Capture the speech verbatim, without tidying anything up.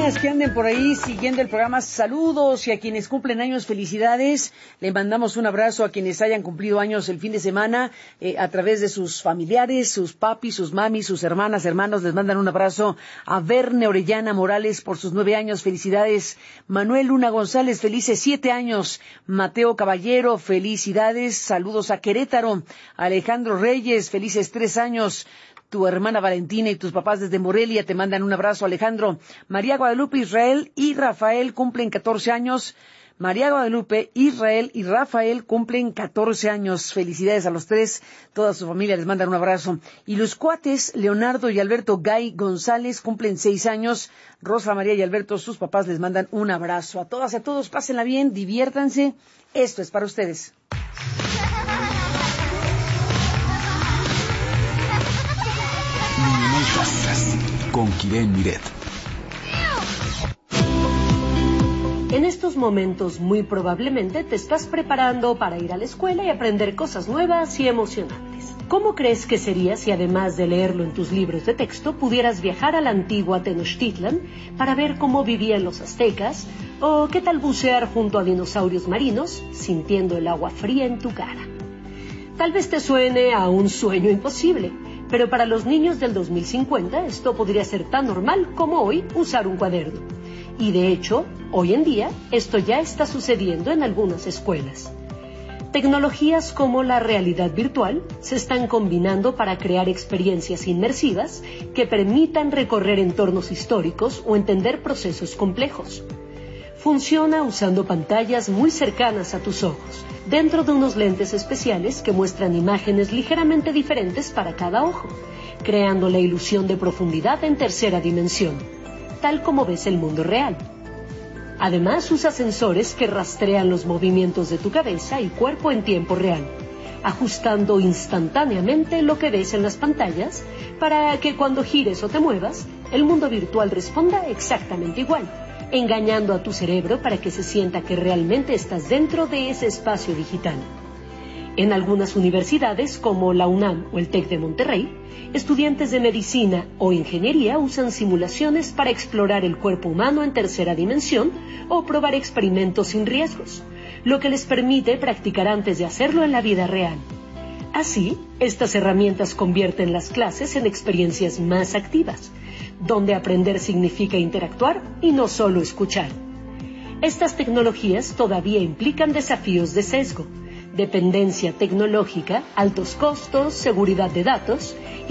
niñas que anden por ahí siguiendo el programa, saludos, y a quienes cumplen años, felicidades. Le mandamos un abrazo a quienes hayan cumplido años el fin de semana, eh, a través de sus familiares, sus papis, sus mamis, sus hermanas, hermanos. Les mandan un abrazo a Verne Orellana Morales por sus nueve años, felicidades. Manuel Luna González, felices siete años. Mateo Caballero, felicidades. Saludos a Querétaro. Alejandro Reyes, felices tres años. Tu hermana Valentina y tus papás desde Morelia te mandan un abrazo, Alejandro. María Guadalupe, Israel y Rafael cumplen catorce años. María Guadalupe, Israel y Rafael cumplen catorce años. Felicidades a los tres. Toda su familia les mandan un abrazo. Y los cuates, Leonardo y Alberto Gay González, cumplen seis años. Rosa María y Alberto, sus papás, les mandan un abrazo. A todas y a todos, pásenla bien, diviértanse. Esto es para ustedes. Con Kiren Miret. En estos momentos muy probablemente te estás preparando para ir a la escuela y aprender cosas nuevas y emocionantes. ¿Cómo crees que sería si además de leerlo en tus libros de texto pudieras viajar a la antigua Tenochtitlan para ver cómo vivían los aztecas? ¿O qué tal bucear junto a dinosaurios marinos sintiendo el agua fría en tu cara? Tal vez te suene a un sueño imposible, pero para los niños del dos mil cincuenta esto podría ser tan normal como hoy usar un cuaderno. Y de hecho, hoy en día, esto ya está sucediendo en algunas escuelas. Tecnologías como la realidad virtual se están combinando para crear experiencias inmersivas que permitan recorrer entornos históricos o entender procesos complejos. Funciona usando pantallas muy cercanas a tus ojos, dentro de unos lentes especiales que muestran imágenes ligeramente diferentes para cada ojo, creando la ilusión de profundidad en tercera dimensión, tal como ves el mundo real. Además, usa sensores que rastrean los movimientos de tu cabeza y cuerpo en tiempo real, ajustando instantáneamente lo que ves en las pantallas para que cuando gires o te muevas, el mundo virtual responda exactamente igual, engañando a tu cerebro para que se sienta que realmente estás dentro de ese espacio digital. En algunas universidades, como la UNAM o el TEC de Monterrey, estudiantes de medicina o ingeniería usan simulaciones para explorar el cuerpo humano en tercera dimensión o probar experimentos sin riesgos, lo que les permite practicar antes de hacerlo en la vida real. Así, estas herramientas convierten las clases en experiencias más activas, donde aprender significa interactuar y no solo escuchar. Estas tecnologías todavía implican desafíos de sesgo, dependencia tecnológica, altos costos, seguridad de datos